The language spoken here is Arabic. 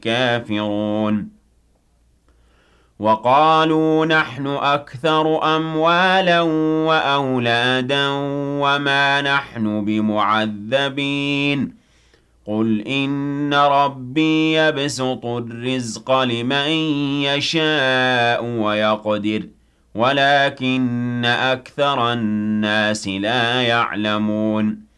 الكافرون وقالوا نحن أكثر أموالا وأولادا وما نحن بمعذبين قل إن ربي يبسط الرزق لمن يشاء ويقدر ولكن أكثر الناس لا يعلمون